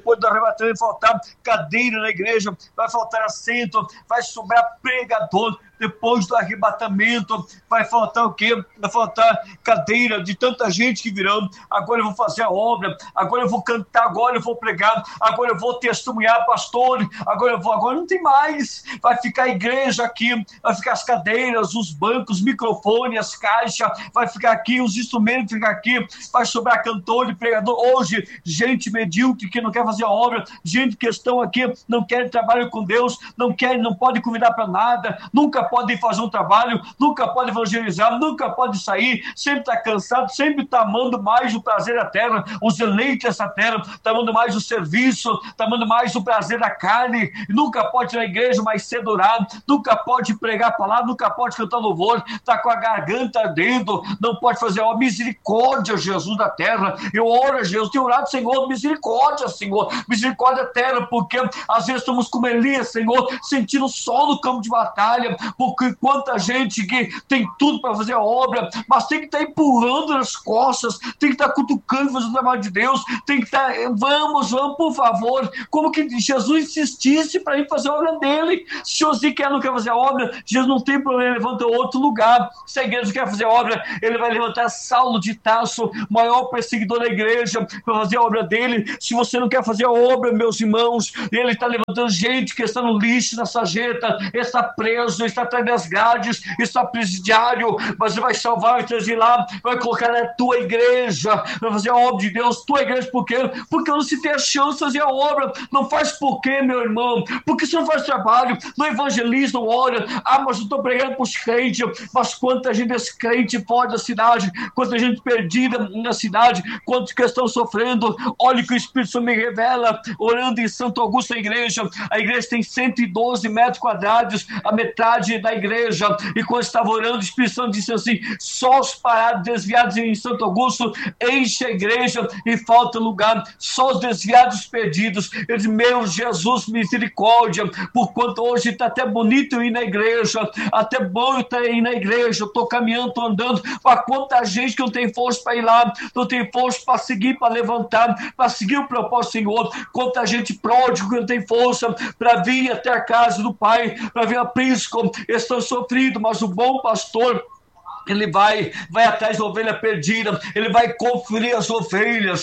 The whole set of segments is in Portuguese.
depois do arrebatamento vai faltar cadeira na igreja, vai faltar assento, vai sobrar pregador. Depois do arrebatamento, vai faltar o quê? Vai faltar cadeira de tanta gente que virão. Agora eu vou fazer a obra, agora eu vou cantar, agora eu vou pregar, agora eu vou testemunhar, pastor, agora não tem mais. Vai ficar a igreja aqui, vai ficar as cadeiras, os bancos, os microfones, as caixas, vai ficar aqui, os instrumentos ficam aqui, vai sobrar cantor e pregador. Hoje, gente medíocre que não quer fazer a obra, gente que estão aqui, não querem trabalhar com Deus, não pode convidar para nada, nunca podem fazer um trabalho, nunca pode evangelizar, nunca pode sair, sempre está cansado, sempre está amando mais o prazer da terra, os eleitos dessa terra, está amando mais o serviço, está amando mais o prazer da carne, nunca pode ir na igreja mais cedo orar, nunca pode pregar a palavra, nunca pode cantar louvor, está com a garganta ardendo, não pode fazer, ó, misericórdia, Jesus da terra, eu oro, Jesus, tenho orado, Senhor, misericórdia, Senhor, misericórdia da terra, porque às vezes estamos como Elias, Senhor, sentindo sol no campo de batalha, porque quanta gente que tem tudo para fazer a obra, mas tem que estar empurrando nas costas, tem que estar cutucando, fazendo o trabalho de Deus, tem que estar, vamos, por favor, como que Jesus insistisse para ir fazer a obra dele. Se Josi não quer fazer a obra, Jesus não tem problema, levanta outro lugar. Se a igreja quer fazer a obra, ele vai levantar Saulo de Tarso, maior perseguidor da igreja, para fazer a obra dele. Se você não quer fazer a obra, meus irmãos, ele está levantando gente que está no lixo, na sarjeta, está preso, está atrás das grades, está presidiário, mas ele vai salvar, vai trazer lá, vai colocar na tua igreja, vai fazer a obra de Deus, tua igreja, por quê? Porque não se tem a chance de fazer a obra, não faz por quê, meu irmão? Porque você não faz trabalho, não evangeliza, não ora, mas eu estou pregando para os crentes, mas quanta gente descrente fora da cidade, quanta gente perdida na cidade, quantos que estão sofrendo, olha que o Espírito Santo me revela, orando em Santo Augusto, a igreja tem 112 metros quadrados, a metade da igreja, e quando estava orando, o Espírito Santo disse assim, só os parados, desviados em Santo Augusto, enche a igreja e falta lugar, só os desviados perdidos. Eu disse, meu Jesus, misericórdia, por quanto hoje está até bonito ir na igreja, até bom estar ir na igreja, eu estou caminhando, estou andando, para quanta gente que não tem força para ir lá, não tem força para seguir, para levantar, para seguir o propósito do Senhor, quanta gente pródigo que não tem força para vir até a casa do Pai, para vir a aprisco, estão sofridos, mas o bom pastor, ele vai atrás da ovelha perdida, ele vai conferir as ovelhas,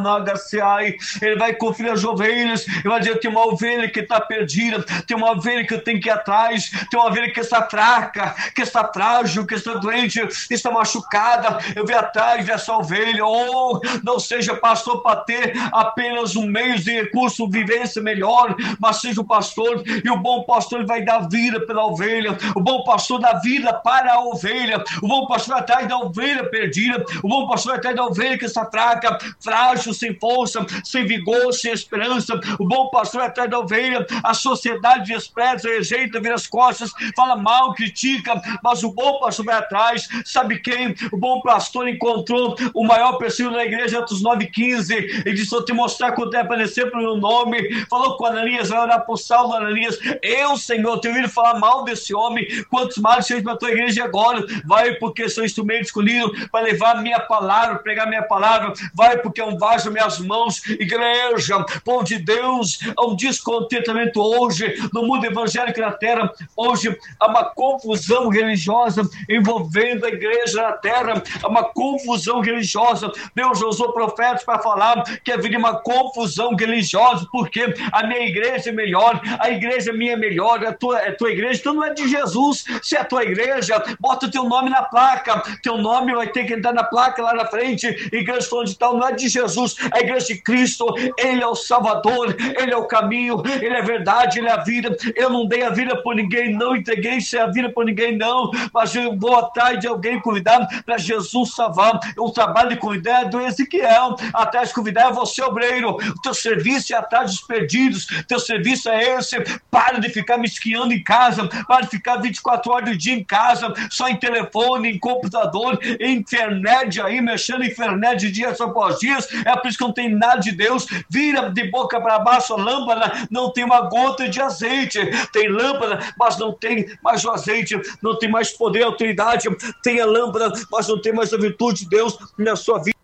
ele vai conferir as ovelhas, ele vai dizer, tem uma ovelha que está perdida, tem uma ovelha que eu tenho que ir atrás, tem uma ovelha que está fraca, que está frágil, que está doente, que está machucada, eu vou atrás dessa ovelha. Oh, não seja pastor para ter apenas um meio de recurso, vivência melhor, mas seja o pastor, e o bom pastor ele vai dar vida pela ovelha, o bom pastor dá vida para a ovelha, o bom pastor vai atrás da ovelha perdida, o bom pastor vai atrás da ovelha que está fraca, frágil, sem força, sem vigor, sem esperança. O bom pastor vai atrás da ovelha, a sociedade despreza, rejeita, vira as costas, fala mal, critica, mas o bom pastor vai atrás. Sabe quem? O bom pastor encontrou o maior perseguidor da igreja, Atos 9:15, e disse, vou te mostrar quando é aparecer pelo meu nome. Falou com Ananias, vai orar por Saulo. Ananias, eu, Senhor, tenho ouvido falar mal desse homem, quantos males fez para a tua igreja agora? Vai, porque sou instrumento escolhido para levar minha palavra, pregar minha palavra. Vai, porque é um vaso nas minhas mãos. Igreja, povo de Deus, há um descontentamento hoje no mundo evangélico na terra. Hoje há uma confusão religiosa envolvendo a igreja na terra, há uma confusão religiosa. Deus usou profetas para falar que haveria uma confusão religiosa, porque a minha igreja é melhor, a igreja minha é melhor, a tua igreja, então não é de Jesus. Se é a tua igreja, bota o teu nome na placa, teu nome vai ter que entrar na placa lá na frente, igreja fulano de tal, não é de Jesus, é a igreja de Cristo, ele é o Salvador, ele é o caminho, ele é a verdade, ele é a vida. Eu não dei a vida por ninguém, não entreguei a vida por ninguém, não, mas eu vou atrás de alguém convidado para Jesus salvar. O trabalho de convidar é do Ezequiel, atrás de convidar é você, obreiro. O teu serviço é atrás dos perdidos, teu serviço é esse. Para de ficar me esquiando em casa, para de ficar 24 horas do dia em casa, só em telefone, em computador, em internet aí, mexendo em internet de dias após dias. É por isso que não tem nada de Deus. Vira de boca para baixo a lâmpada, não tem uma gota de azeite. Tem lâmpada, mas não tem mais o azeite, não tem mais poder, autoridade. Tem a lâmpada, mas não tem mais a virtude de Deus na sua vida.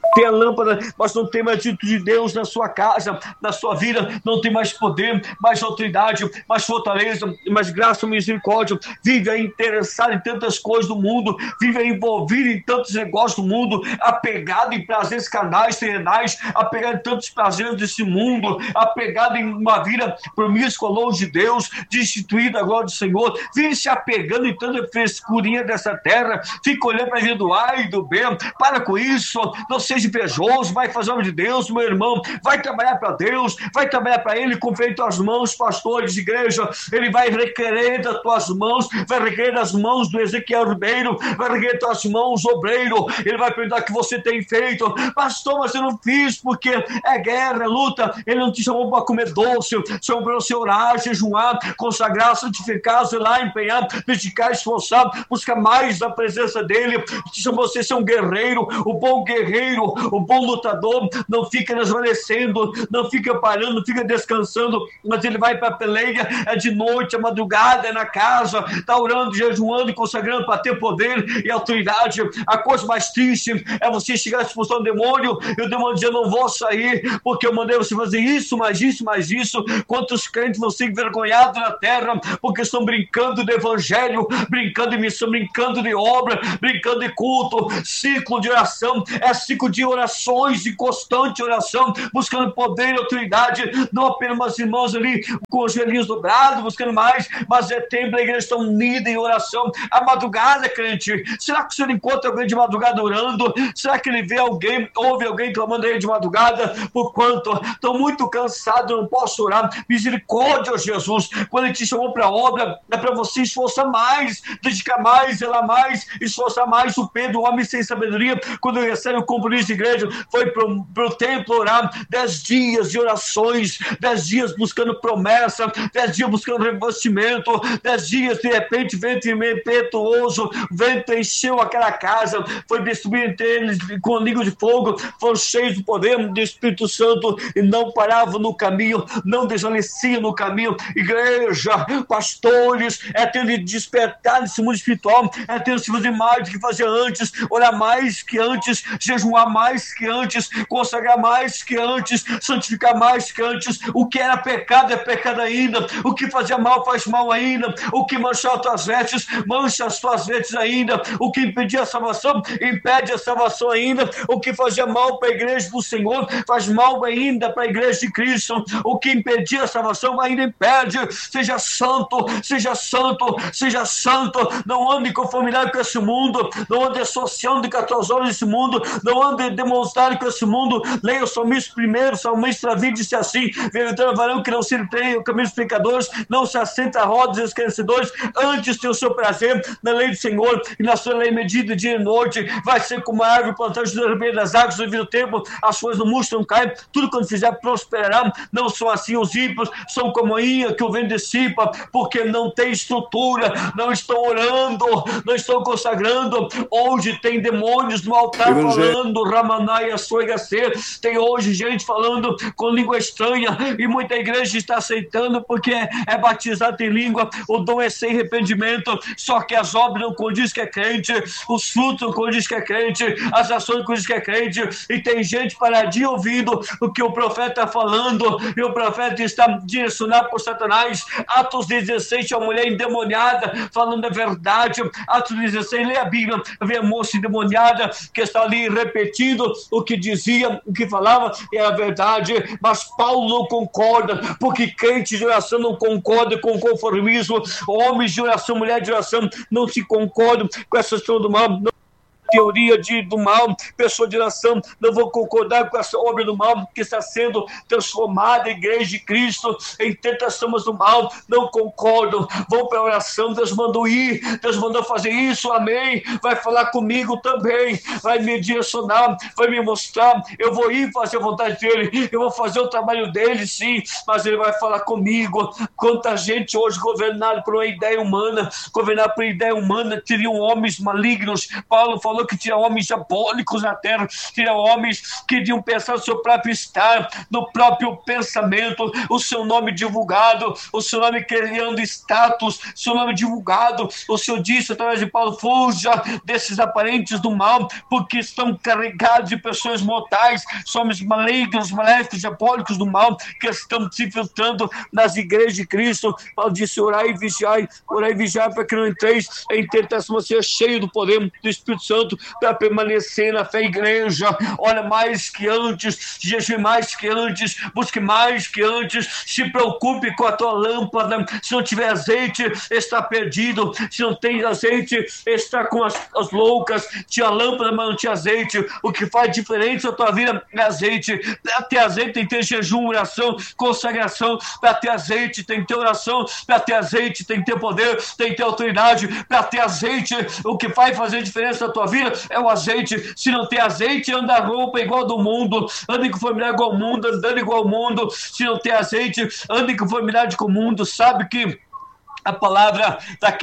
Tem a lâmpada, mas não tem mais dito de Deus na sua casa, na sua vida, não tem mais poder, mais autoridade, mais fortaleza, mais graça e misericórdia. Vive aí interessado em tantas coisas do mundo, vive aí envolvido em tantos negócios do mundo, apegado em prazeres carnais, terrenais, apegado em tantos prazeres desse mundo, apegado em uma vida promíscua, longe de Deus, destituída a glória do Senhor. Vive se apegando em tanta frescurinha dessa terra, fica olhando para a vida do A e do B. Para com isso, não seja invejoso, vai fazer a obra de Deus, meu irmão, vai trabalhar para Deus, vai trabalhar para Ele, confia em tuas mãos, pastores de igreja. Ele vai requerer das tuas mãos, vai requerer das mãos do Ezequiel Ribeiro, vai requerer das tuas mãos, obreiro. Ele vai perguntar o que você tem feito. Pastor, mas eu não fiz porque é guerra, é luta. Ele não te chamou para comer doce, chamou para você orar, jejuar, consagrar, santificar, zelar, empenhar, dedicar, esforçar, buscar mais da presença dele. Te chamou você ser um guerreiro, o bom guerreiro, o bom lutador. Não fica desvanecendo, não fica parando, não fica descansando, mas ele vai para a peleia, é de noite, é madrugada, é na casa, está orando, jejuando e consagrando para ter poder e autoridade. A coisa mais triste é você chegar a expulsar um demônio e o demônio dizer: não vou sair porque eu mandei você fazer isso, mais isso, mais isso. Quantos crentes vão ser envergonhados na terra porque estão brincando de evangelho, brincando de missão, brincando de obra, brincando de culto. Ciclo de oração é ciclo de orações, de constante oração, buscando poder e autoridade, não apenas umas irmãs ali com os joelhinhos dobrados, buscando mais, mas é tempo da igreja estar unida em oração. A madrugada, crente, será que o senhor encontra alguém de madrugada orando? Será que ele vê alguém, ouve alguém clamando aí de madrugada? Por quanto? Estou muito cansado, não posso orar. Misericórdia, Jesus, quando ele te chamou para a obra, é para você esforçar mais, dedicar mais, zelar mais, esforçar mais. O Pedro, o homem sem sabedoria, quando recebe o compromisso de igreja, foi para o templo orar 10 dias de orações, 10 dias buscando promessa, 10 dias buscando revestimento, 10 dias, de repente, vento impetuoso, vento encheu aquela casa, foi destruído entre eles com língua de fogo, foram cheios do poder do Espírito Santo e não paravam no caminho, não desvaneciam no caminho. Igreja, pastores, é tempo de despertar nesse mundo espiritual, é tempo de fazer mais do que fazer antes, orar mais que antes, jejuar mais que antes, consagrar mais que antes, santificar mais que antes. O que era pecado é pecado ainda, o que fazia mal faz mal ainda, o que manchava as tuas vestes, mancha as tuas vestes ainda, o que impedia a salvação, impede a salvação ainda, o que fazia mal para a igreja do Senhor, faz mal ainda para a igreja de Cristo, o que impedia a salvação ainda impede. Seja santo, seja santo, seja santo, não ande em conformidade com esse mundo, não ande associando com as tuas obras desse mundo, não ande demonstrando com esse mundo. Leia o salmista primeiro, o salmista Davi disse assim: bem-aventurado varão que não se tem o caminho dos pecadores, não se assenta a rodas dos esquecedores, antes tem o seu prazer na lei do Senhor, e na sua lei medida dia e noite. Vai ser como a árvore plantada junto ao ribeiro das águas, no devido tempo as folhas do murcho não caem, tudo quando fizer prosperará. Não são assim os ímpios, são como a inha que o vento dissipa, porque não tem estrutura, não estão orando, não estão consagrando. Hoje tem demônios no altar falando, Ramanaia Soigacê, tem hoje gente falando com língua estranha, e muita igreja está aceitando porque é batizado em língua. O dom é sem arrependimento, só que as obras não condiz que é crente, os frutos não condiz que é crente, as ações não condiz que é crente, e tem gente paradinha ouvindo o que o profeta está falando, e o profeta está direcionado por Satanás. Atos 16, a mulher endemoniada falando a verdade. Atos 16, lê a Bíblia, vê a moça endemoniada que está ali repetindo o que dizia, o que falava, é a verdade. Mas Paulo não concorda, porque crente de oração não concorda com o conformismo, homens de oração, mulher de oração não se concordam com essa questão do mal. Teoria do mal, pessoa de oração, não vou concordar com essa obra do mal que está sendo transformada a igreja de Cristo em tentações do mal, não concordam, vão para a oração. Deus mandou ir, Deus mandou fazer isso, amém, vai falar comigo também, vai me direcionar, vai me mostrar, eu vou ir fazer a vontade dele, eu vou fazer o trabalho dele, sim, mas ele vai falar comigo. Quanta gente hoje governada por uma ideia humana, teriam homens malignos. Paulo falou Senhor, que tira homens diabólicos na terra, tira homens que deviam pensar no seu próprio estar, no próprio pensamento, o seu nome divulgado, o seu nome criando status, o seu nome divulgado. O Senhor disse através de Paulo: fuja desses aparentes do mal, porque estão carregados de pessoas mortais, somos malignos, maléficos, diabólicos do mal, que estão se infiltrando nas igrejas de Cristo. Paulo disse: orai e vigiai para que não entreis em tentação, seja cheio do poder do Espírito Santo para permanecer na fé. Igreja, olha, mais que antes, jejue mais que antes, busque mais que antes, se preocupe com a tua lâmpada. Se não tiver azeite, está perdido. Se não tem azeite, está com as loucas. Tinha lâmpada, mas não tinha azeite. O que faz diferença na tua vida é azeite. Para ter azeite tem que ter jejum, oração, consagração. Para ter azeite tem que ter oração. Para ter azeite tem que ter poder, tem que ter autoridade. Para ter azeite, o que vai fazer diferença na tua vida é o azeite. Se não tem azeite, anda a roupa igual do mundo, anda em conformidade igual ao mundo, andando igual ao mundo. Se não tem azeite, anda em conformidade com o mundo. Sabe que a palavra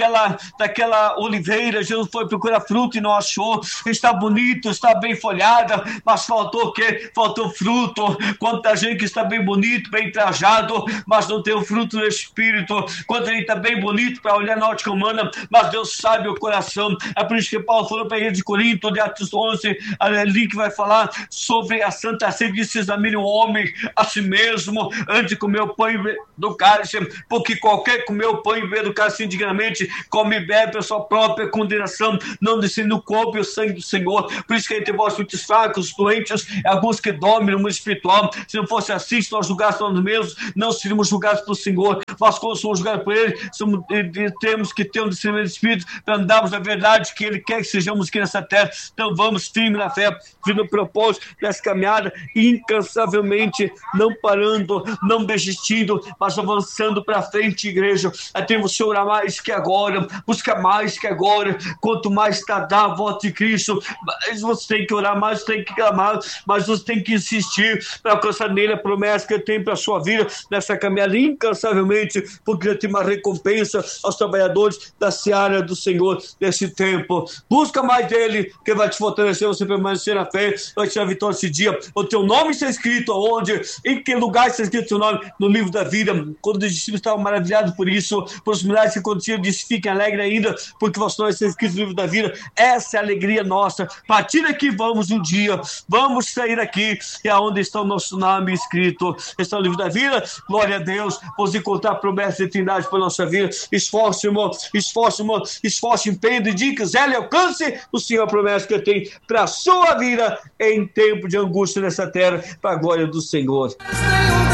daquela oliveira, Jesus foi procurar fruto e não achou. Está bonito, está bem folhada, mas faltou o quê? Faltou fruto. Quanta gente que está bem bonito, bem trajado, mas não tem o fruto do Espírito. Quanta gente está bem bonito para olhar na ótica humana, mas Deus sabe o coração. É por isso que Paulo falou para a igreja de Corinto, de Atos 11, ali que vai falar sobre a Santa Ceia, que se examine o homem a si mesmo antes de comer o pão do cálice, porque qualquer comer o pão e beber do cálice indignamente, come e bebe a sua própria condenação, não descendo o corpo e o sangue do Senhor. Por isso que entre vós muitos fracos, doentes, alguns que dormem no mundo espiritual. Se não fosse assim, se nós julgássemos nós mesmos, não seríamos julgados pelo Senhor. Mas quando somos julgados por Ele, temos que ter um discernimento de espírito para andarmos na verdade que Ele quer que sejamos aqui nessa terra. Então vamos firme na fé, firme no propósito dessa caminhada, incansavelmente, não parando, não desistindo, mas avançando para frente, igreja. Até você orar mais que agora, busca mais que agora. Quanto mais tardar a volta de Cristo, mais você tem que orar, mais você tem que clamar, mais você tem que insistir para alcançar nele a promessa que Ele tem para a sua vida nessa caminhada incansavelmente, porque Ele tem uma recompensa aos trabalhadores da seara do Senhor nesse tempo. Busca mais dele, que vai te fortalecer, você permanecer na fé, vai te dar vitória esse dia. O teu nome está escrito aonde? Em que lugar está escrito o teu nome? No livro da vida. Quando os discípulos estavam maravilhados por isso, por os milagres que aconteciam, disse: fiquem alegres ainda, porque vosso nome está escrito no livro da vida. Essa é a alegria nossa. Partir daqui, vamos um dia, vamos sair daqui, e aonde está o nosso nome escrito? Está no livro da vida. Glória a Deus. Vamos encontrar promessas de eternidade para a nossa vida. Esforce, irmão, esforce, empenho, dedique, zele, alcance o Senhor, a promessa que tem para a sua vida em tempo de angústia nessa terra, para a glória do Senhor.